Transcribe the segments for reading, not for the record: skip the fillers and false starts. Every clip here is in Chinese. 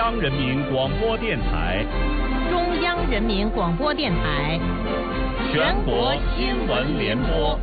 央人民广播电台、 中央人民广播电台全国新闻联播。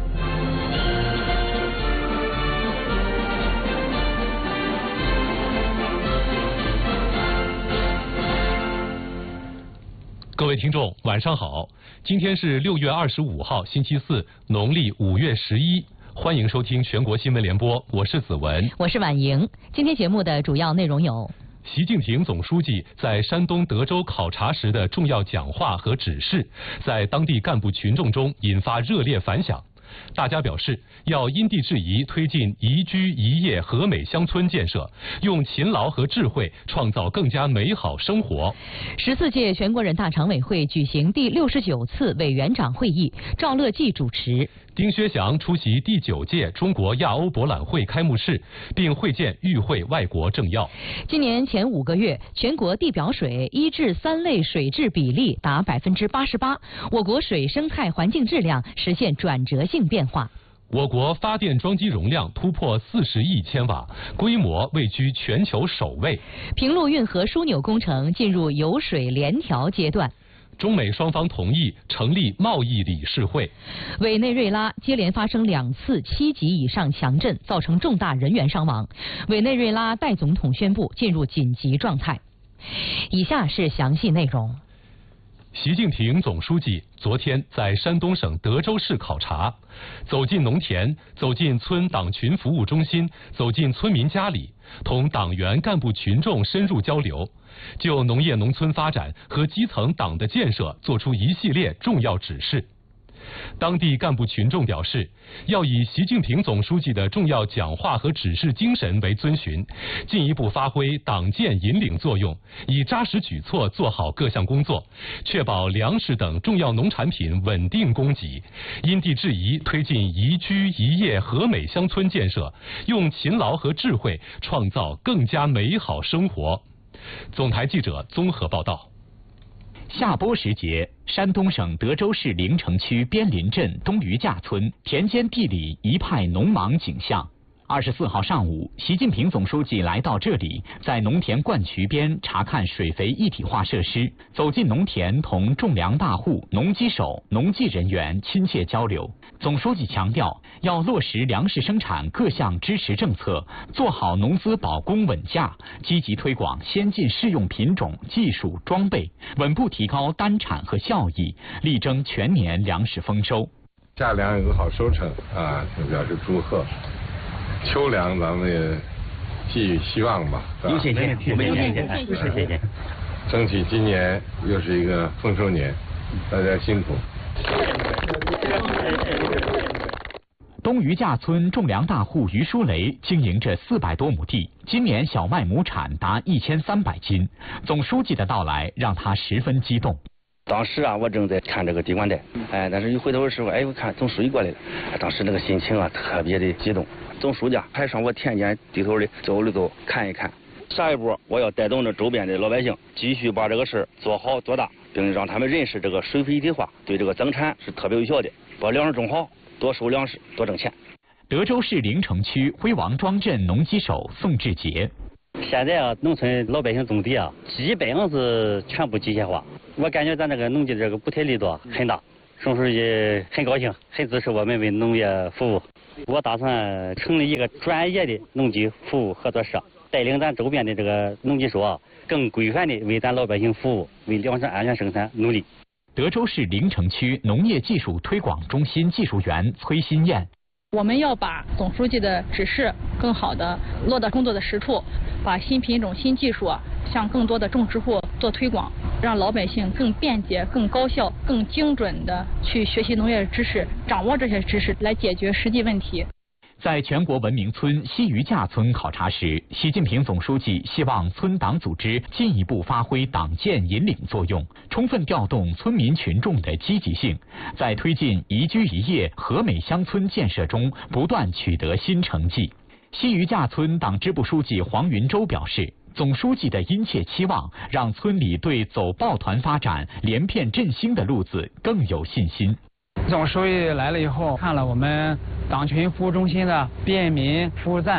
各位听众，晚上好！今天是6月25号，星期四，农历5月11。欢迎收听全国新闻联播，我是子文， 我是婉莹。今天节目的主要内容有： 习近平总书记在山东德州考察时的重要讲话和指示，在当地干部群众中引发热烈反响。大家表示，要因地制宜推进宜居宜业和美乡村建设，用勤劳和智慧创造更加美好生活。 14届全国人大常委会举行第69次委员长会议，赵乐际主持。 丁薛祥出席第9届中国亚欧博览会开幕式，并会见与会外国政要。 今年前5个月，全国地表水1至3类水质比例达88%，我国水生态环境质量实现转折性变化。 我国发电装机容量突破40亿千瓦，规模位居全球首位。 平陆运河枢纽工程进入油水联调阶段。 中美双方同意成立贸易理事会。 委内瑞拉接连发生2次7级以上强震，造成重大人员伤亡。委内瑞拉代总统宣布进入紧急状态。以下是详细内容。 习近平总书记昨天在山东省德州市考察，走进农田，走进村党群服务中心，走进村民家里，同党员干部群众深入交流，就农业农村发展和基层党的建设作出一系列重要指示。当地干部群众表示，要以习近平总书记的重要讲话和指示精神为遵循，进一步发挥党建引领作用，以扎实举措做好各项工作，确保粮食等重要农产品稳定供给，因地制宜推进宜居宜业和美乡村建设，用勤劳和智慧创造更加美好生活。总台记者综合报道。 下播时节，山东省德州市临城区边林镇东余架村田间地里一派农忙景象。24号上午，习近平总书记来到这里，在农田灌渠边查看水肥一体化设施，走进农田同种粮大户、农机手、农技人员亲切交流。总书记强调，要落实粮食生产各项支持政策，做好农资保供稳价，积极推广先进适用品种、技术、装备，稳步提高单产和效益，力争全年粮食丰收。 夏粮有个好收成啊，就表示祝贺。秋粮咱们也寄予希望吧， 有信心，我们有信心，谢谢。 争取今年又是一个丰收年，大家辛苦。 东余架村种粮大户于书雷经营着400多亩地，今年小麦亩产达1300斤。总书记的到来让他十分激动。 当时啊，我正在看这个地管带，但是一回头的时候，我看总书记过来了，当时那个心情啊特别的激动。总书记还上我田间地头的走一走，看一看。下一步我要带动着周边的老百姓，继续把这个事做好做大，并让他们认识这个水肥一体化对这个增产是特别有效的，把粮食种好，多收粮食，多挣钱。 德州市临城区辉王庄镇农机手宋志杰。 现在啊，农村老百姓种地啊，基本上是全部机械化。我感觉咱这个农机这个补贴力度很大，总书记很高兴，很支持我们为农业服务。我打算成立一个专业的农机服务合作社，带领咱周边的这个农机手啊，更规范的为咱老百姓服务，为粮食安全生产努力。 德州市临城区农业技术推广中心技术员崔新燕。 我们要把总书记的指示更好的落到工作的实处，把新品种、新技术向更多的种植户做推广，让老百姓更便捷、更高效、更精准的去学习农业知识，掌握这些知识来解决实际问题。 在全国文明村西余架村考察时，习近平总书记希望村党组织进一步发挥党建引领作用，充分调动村民群众的积极性，在推进宜居宜业和美乡村建设中不断取得新成绩。西余架村党支部书记黄云洲表示，总书记的殷切期望让村里对走抱团发展、连片振兴的路子更有信心。 总书记来了以后，看了我们党群服务中心的便民服务站，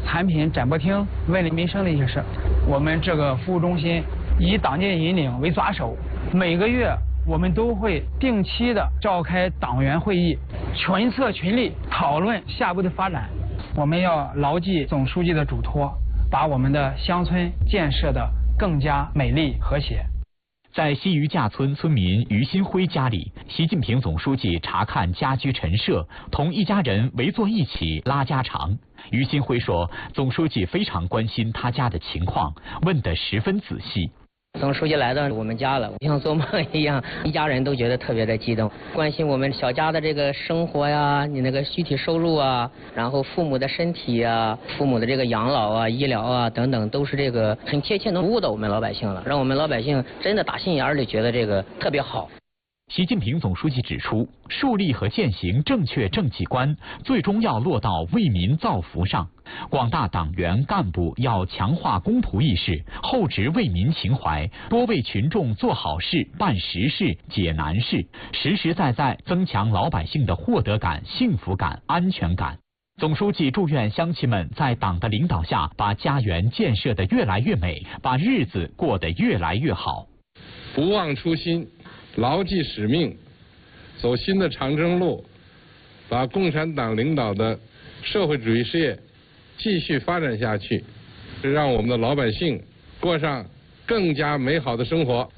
产品展播厅、问理民生的一些事。我们这个服务中心以党建引领为抓手，每个月我们都会定期的召开党员会议，群策群力讨论下步的发展。我们要牢记总书记的嘱托，把我们的乡村建设得更加美丽和谐。 在西余架村村民于新辉家里，习近平总书记查看家居陈设，同一家人围坐一起拉家常。于新辉说，总书记非常关心他家的情况，问得十分仔细。 总书记来到我们家了，像做梦一样，一家人都觉得特别的激动，关心我们小家的这个生活呀，你那个具体收入啊，然后父母的身体啊，父母的这个养老啊、医疗啊等等，都是这个很贴切能服务到我们老百姓了，让我们老百姓真的打心眼里觉得这个特别好。 习近平总书记指出，树立和践行正确政绩观，最终要落到为民造福上。广大党员干部要强化公仆意识，厚植为民情怀，多为群众做好事、办实事、解难事，实实在在增强老百姓的获得感、幸福感、安全感。总书记祝愿乡亲们在党的领导下，把家园建设得越来越美，把日子过得越来越好。 不忘初心，牢记使命，走新的长征路，把共产党领导的社会主义事业继续发展下去，让我们的老百姓过上更加美好的生活。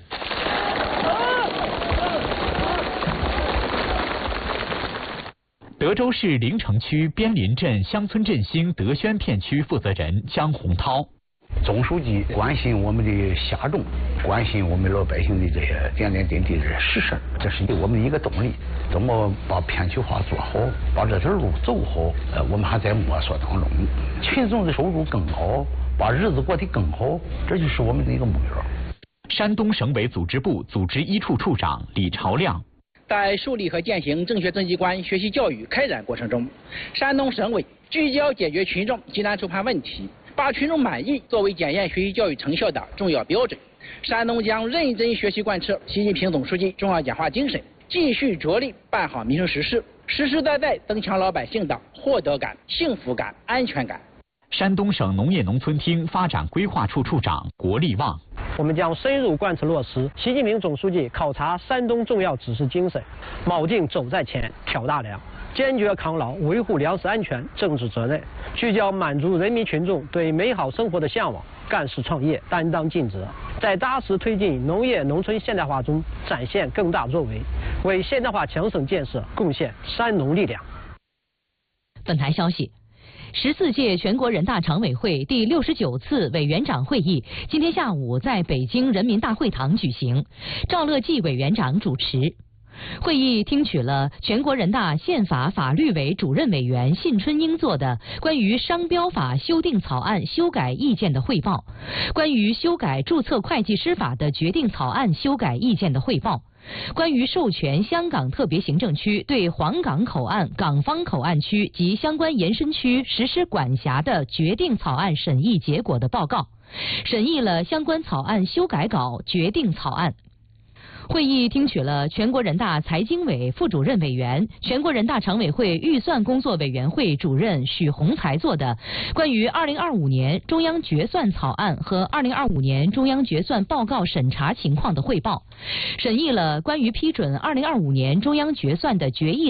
德州市临城区边林镇乡村振兴德宣片区负责人江洪涛。 总书记关心我们的下众，关心我们老百姓的这些点点滴滴的实事，这是我们的一个动力。怎么把片区化做好，把这条路走好，我们还在摸索当中。群众的收入更好，把日子过得更好，这就是我们的一个目标。 山东省委组织部组织一处处长李朝亮。 在树立和践行正确政绩观学习教育开展过程中，山东省委聚焦解决群众急难愁盼问题，把群众满意作为检验学习教育成效的重要标准。山东将认真学习贯彻习近平总书记重要讲话精神，继续着力办好民生实事，实实在在增强老百姓的获得感、幸福感、安全感。 山东省农业农村厅发展规划处处长国立旺。 我们将深入贯彻落实习近平总书记考察山东重要指示精神，铆定走在前、挑大梁，坚决抗牢维护粮食安全政治责任，聚焦满足人民群众对美好生活的向往，干事创业担当尽责，在扎实推进农业农村现代化中展现更大作为，为现代化强省建设贡献山农力量。 本台消息，14届全国人大常委会第69次委员长会议今天下午在北京人民大会堂举行，赵乐际委员长主持。会议听取了全国人大宪法法律委主任委员信春英作的关于商标法修订草案修改意见的汇报，关于修改注册会计师法的决定草案修改意见的汇报，关于授权香港特别行政区对黄港口岸、港方口岸区及相关延伸区实施管辖的决定草案审议结果的报告，审议了相关草案修改稿、决定草案。会议听取了全国人大财经委副主任委员、全国人大常委会预算工作委员会主任许宏才作的关于2025年中央决算草案和2025年中央决算报告审查情况的汇报，审议了关于批准2025年中央决算的决议